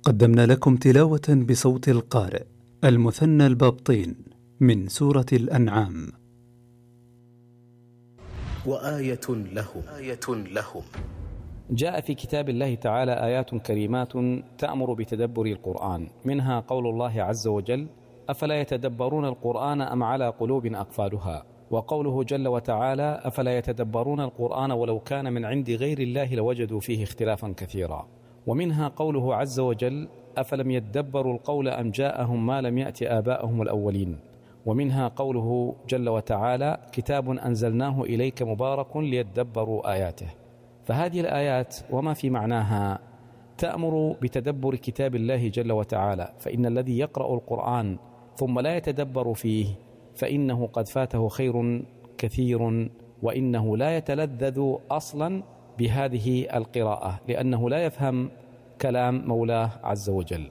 قدمنا لكم تلاوة بصوت القارئ المثنى البابطين من سورة الأنعام. وآية لهم جاء في كتاب الله تعالى آيات كريمات تأمر بتدبر القرآن، منها قول الله عز وجل: أفلا يتدبرون القرآن أم على قلوب أقفالها، وقوله جل وتعالى: أفلا يتدبرون القرآن ولو كان من عند غير الله لوجدوا فيه اختلافا كثيرا. ومنها قوله عز وجل: أفلم يدبروا القول أم جاءهم ما لم يأت آباءهم الأولين. ومنها قوله جل وتعالى: كتاب أنزلناه إليك مبارك ليدبروا آياته. فهذه الآيات وما في معناها تأمر بتدبر كتاب الله جل وتعالى، فإن الذي يقرأ القرآن ثم لا يتدبر فيه فإنه قد فاته خير كثير، وإنه لا يتلذذ أصلا بهذه القراءة لأنه لا يفهم كلام مولاه عز وجل.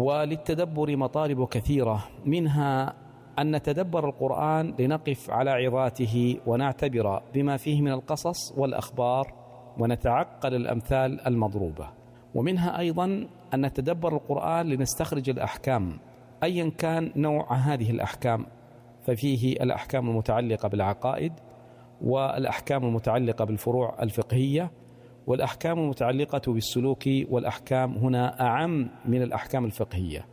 وللتدبر مطالب كثيرة، منها أن نتدبر القرآن لنقف على عظاته ونعتبر بما فيه من القصص والأخبار ونتعقل الأمثال المضروبة. ومنها أيضا أن نتدبر القرآن لنستخرج الأحكام أيا كان نوع هذه الأحكام، ففيه الأحكام المتعلقة بالعقائد، والأحكام المتعلقة بالفروع الفقهية، والأحكام المتعلقة بالسلوك، والأحكام هنا أعم من الأحكام الفقهية.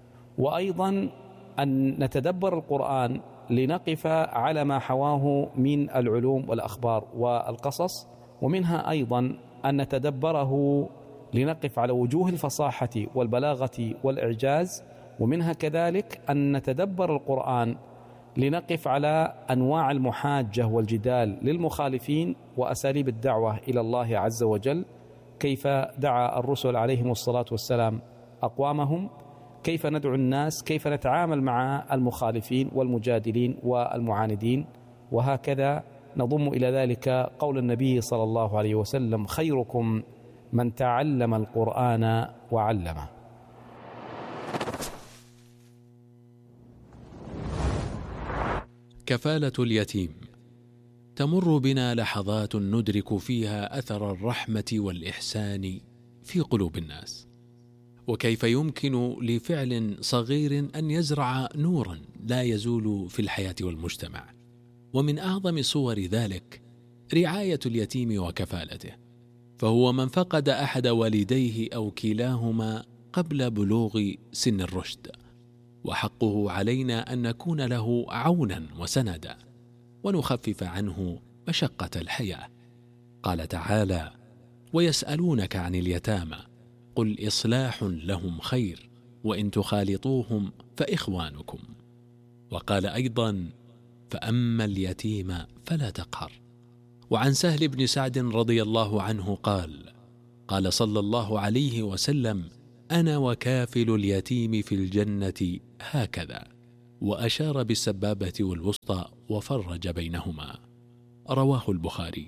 وأيضا أن نتدبر القرآن لنقف على ما حواه من العلوم والأخبار والقصص. ومنها أيضا أن نتدبره لنقف على وجوه الفصاحة والبلاغة والإعجاز. ومنها كذلك أن نتدبر القرآن لنقف على أنواع المحاجة والجدال للمخالفين وأساليب الدعوة إلى الله عز وجل، كيف دعا الرسل عليهم الصلاة والسلام أقوامهم، كيف ندعو الناس، كيف نتعامل مع المخالفين والمجادلين والمعاندين. وهكذا نضم إلى ذلك قول النبي صلى الله عليه وسلم: خيركم من تعلم القرآن وعلمه. كفالة اليتيم. تمر بنا لحظات ندرك فيها أثر الرحمة والإحسان في قلوب الناس، وكيف يمكن لفعل صغير أن يزرع نورا لا يزول في الحياة والمجتمع. ومن أعظم صور ذلك رعاية اليتيم وكفالته، فهو من فقد أحد والديه أو كلاهما قبل بلوغ سن الرشد، وحقه علينا أن نكون له عونا وسندا ونخفف عنه مشقة الحياة. قال تعالى: ويسألونك عن اليتامى قل إصلاح لهم خير وإن تخالطوهم فإخوانكم. وقال أيضا: فأما اليتيم فلا تقهر. وعن سهل بن سعد رضي الله عنه قال صلى الله عليه وسلم: أنا وكافل اليتيم في الجنة هكذا، وأشار بالسبابة والوسطى وفرج بينهما. رواه البخاري.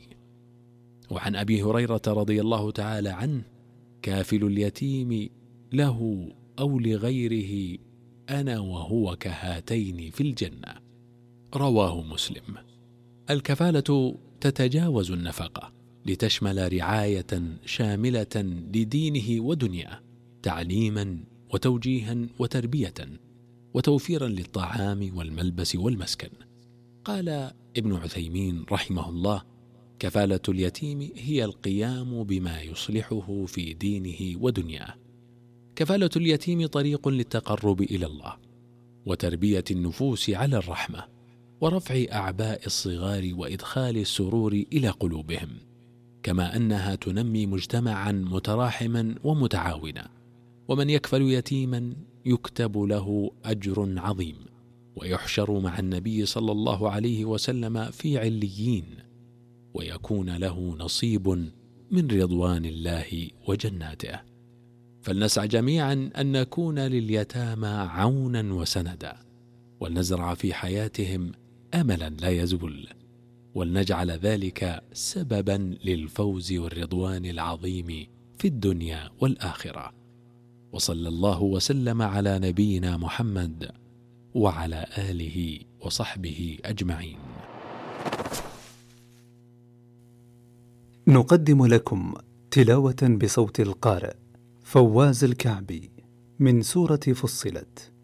وعن أبي هريرة رضي الله تعالى عنه: كافل اليتيم له أو لغيره أنا وهو كهاتين في الجنة. رواه مسلم. الكفالة تتجاوز النفقة لتشمل رعاية شاملة لدينه ودنياه، تعليما وتوجيها وتربية وتوفيرا للطعام والملبس والمسكن. قال ابن عثيمين رحمه الله: كفالة اليتيم هي القيام بما يصلحه في دينه ودنياه. كفالة اليتيم طريق للتقرب إلى الله وتربية النفوس على الرحمة ورفع أعباء الصغار وإدخال السرور إلى قلوبهم، كما أنها تنمي مجتمعا متراحما ومتعاونا. ومن يكفل يتيما يكتب له أجر عظيم، ويحشر مع النبي صلى الله عليه وسلم في عليين، ويكون له نصيب من رضوان الله وجناته. فلنسعى جميعا أن نكون لليتامى عونا وسندا، ولنزرع في حياتهم أملا لا يزول، ولنجعل ذلك سببا للفوز والرضوان العظيم في الدنيا والآخرة. وصلى الله وسلم على نبينا محمد وعلى آله وصحبه أجمعين. نقدم لكم تلاوة بصوت القارئ فواز الكعبي من سورة فصلت.